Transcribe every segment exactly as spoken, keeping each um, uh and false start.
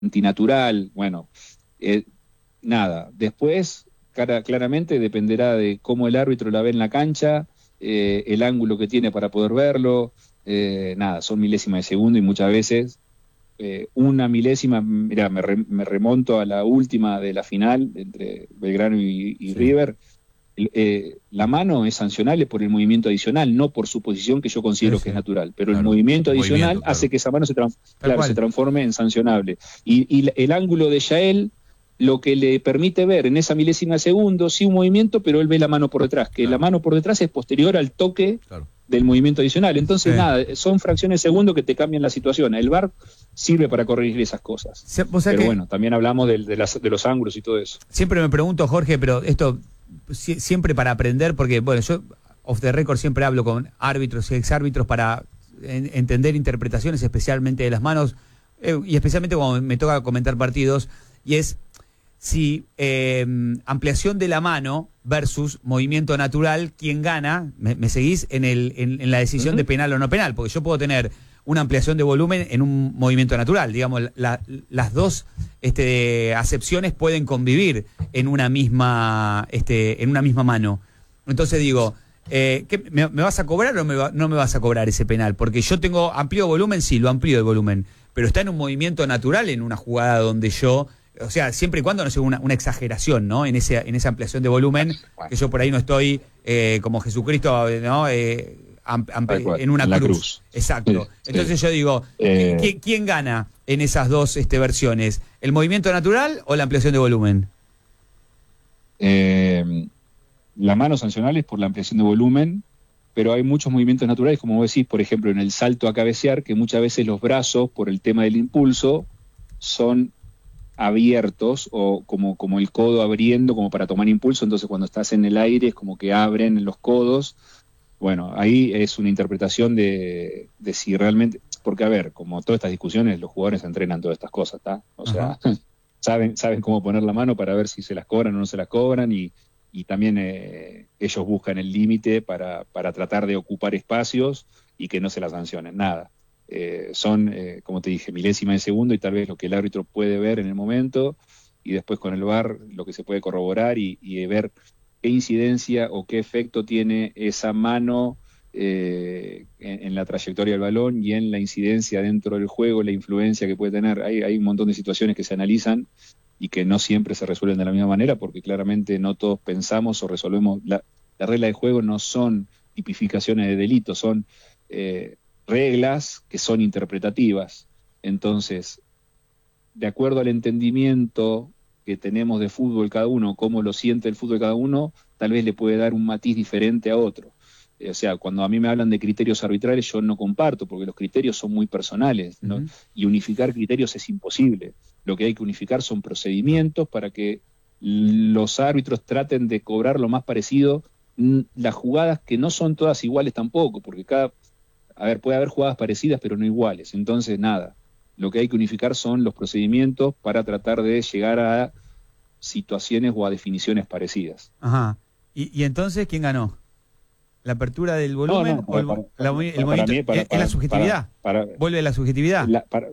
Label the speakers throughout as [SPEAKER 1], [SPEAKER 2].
[SPEAKER 1] antinatural, bueno, eh, nada. Después, cara, claramente dependerá de cómo el árbitro la ve en la cancha, eh, el ángulo que tiene para poder verlo, eh, nada, son milésimas de segundo y muchas veces eh, una milésima, mira, me, re, me remonto a la última de la final entre Belgrano y, y sí. River. Eh, la mano es sancionable por el movimiento adicional, no por su posición, que yo considero sí, sí. que es natural, pero claro, el movimiento adicional movimiento, claro. hace que esa mano se, trans claro, se transforme en sancionable. Y, y el ángulo de Yael lo que le permite ver en esa milésima de segundo, sí un movimiento, pero él ve la mano por detrás, que claro. la mano por detrás es posterior al toque claro. del movimiento adicional. Entonces, sí. nada, son fracciones de segundo que te cambian la situación. El V A R sirve para corregir esas cosas. O sea pero que, bueno, también hablamos de, de, las, de los ángulos y todo eso.
[SPEAKER 2] Siempre me pregunto, Jorge, pero esto siempre para aprender, porque, bueno, yo off the record siempre hablo con árbitros y exárbitros para en, entender interpretaciones, especialmente de las manos, eh, y especialmente cuando me toca comentar partidos, y es si eh, ampliación de la mano versus movimiento natural, ¿quién gana? ¿Me, me seguís en, el, en, en la decisión uh-huh. de penal o no penal? Porque yo puedo tener una ampliación de volumen en un movimiento natural. Digamos, la, las dos este, acepciones pueden convivir en una misma, este, en una misma mano. Entonces digo, eh, ¿qué, me, ¿me vas a cobrar o me va, no me vas a cobrar ese penal? Porque yo tengo amplio volumen, sí, lo amplío el volumen, pero está en un movimiento natural, en una jugada donde yo... O sea, siempre y cuando no sea una, una exageración, ¿no? En ese, en esa ampliación de volumen, que yo por ahí no estoy eh, como Jesucristo, ¿no? Eh, am, am, en una
[SPEAKER 1] la
[SPEAKER 2] cruz.
[SPEAKER 1] cruz.
[SPEAKER 2] Exacto. Sí, Entonces sí. yo digo,
[SPEAKER 1] eh...
[SPEAKER 2] ¿quién, ¿quién gana en esas dos este, versiones? ¿El movimiento natural o la ampliación de volumen?
[SPEAKER 1] Eh, la mano sancionable es por la ampliación de volumen, pero hay muchos movimientos naturales, como vos decís, por ejemplo, en el salto a cabecear, que muchas veces los brazos, por el tema del impulso, son abiertos o como, como el codo abriendo como para tomar impulso, entonces cuando estás en el aire es como que abren los codos. Bueno, ahí es una interpretación de, de si realmente, porque a ver, como todas estas discusiones, los jugadores entrenan todas estas cosas, ¿está? O sea, saben, saben cómo poner la mano para ver si se las cobran o no se las cobran, y, y también eh, ellos buscan el límite para, para tratar de ocupar espacios y que no se las sancionen, nada. Eh, son, eh, como te dije, milésimas de segundo y tal vez lo que el árbitro puede ver en el momento, y después con el V A R lo que se puede corroborar y, y ver qué incidencia o qué efecto tiene esa mano eh, en, en la trayectoria del balón y en la incidencia dentro del juego, la influencia que puede tener. Hay, hay un montón de situaciones que se analizan y que no siempre se resuelven de la misma manera, porque claramente no todos pensamos o resolvemos. La, la regla de juego no son tipificaciones de delitos, son... Eh, reglas que son interpretativas. Entonces, de acuerdo al entendimiento que tenemos de fútbol cada uno, cómo lo siente el fútbol cada uno, tal vez le puede dar un matiz diferente a otro. Eh, o sea, cuando a mí me hablan de criterios arbitrales, yo no comparto, porque los criterios son muy personales, ¿no? Uh-huh. Y unificar criterios es imposible. Lo que hay que unificar son procedimientos para que los árbitros traten de cobrar lo más parecido m, las jugadas, que no son todas iguales tampoco, porque cada... A ver, puede haber jugadas parecidas, pero no iguales. Entonces, nada, lo que hay que unificar son los procedimientos para tratar de llegar a situaciones o a definiciones parecidas.
[SPEAKER 2] Ajá. ¿Y, y entonces quién ganó? ¿La apertura del volumen
[SPEAKER 1] no, no, para,
[SPEAKER 2] o el,
[SPEAKER 1] para,
[SPEAKER 2] la,
[SPEAKER 1] para,
[SPEAKER 2] el movimiento?
[SPEAKER 1] Mí, para,
[SPEAKER 2] ¿Es la subjetividad?
[SPEAKER 1] Para, para,
[SPEAKER 2] ¿Vuelve la subjetividad?
[SPEAKER 1] La, para,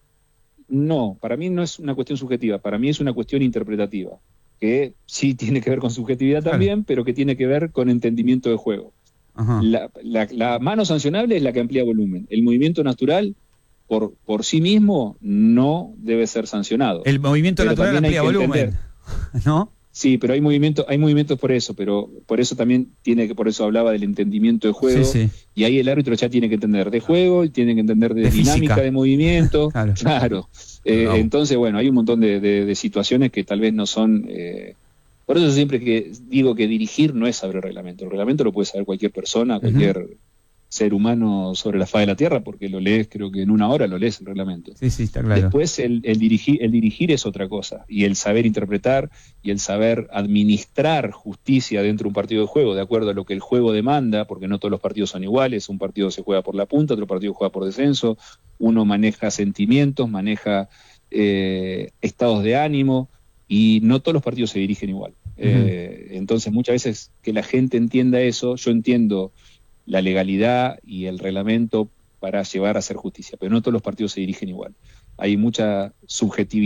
[SPEAKER 1] no, para mí no es una cuestión subjetiva, para mí es una cuestión interpretativa, que sí tiene que ver con subjetividad claro. también, pero que tiene que ver con entendimiento de juego. La, la, la mano sancionable es la que amplía volumen. El movimiento natural, por, por sí mismo, no debe ser sancionado.
[SPEAKER 2] El movimiento pero natural amplía volumen, ¿no?
[SPEAKER 1] Sí, pero hay movimientos, hay movimientos por eso, pero por eso también tiene que, por eso hablaba del entendimiento de juego, sí, sí. y ahí el árbitro ya tiene que entender de juego, y tiene que entender de, de dinámica física. De movimiento, claro. claro. Eh, no. Entonces, bueno, hay un montón de, de, de situaciones que tal vez no son... Eh, Por eso siempre que digo que dirigir no es saber el reglamento. El reglamento lo puede saber cualquier persona, cualquier uh-huh. ser humano sobre la faz de la tierra, porque lo lees, creo que en una hora lo lees el reglamento.
[SPEAKER 2] Sí, sí, está claro.
[SPEAKER 1] Después el, el, dirigir, el dirigir es otra cosa, y el saber interpretar y el saber administrar justicia dentro de un partido de juego, de acuerdo a lo que el juego demanda, porque no todos los partidos son iguales. Un partido se juega por la punta, otro partido juega por descenso, uno maneja sentimientos, maneja eh, estados de ánimo, y no todos los partidos se dirigen igual. Uh-huh. Eh, entonces muchas veces que la gente entienda eso, yo entiendo la legalidad y el reglamento para llevar a hacer justicia, pero no todos los partidos se dirigen igual. hay mucha subjetividad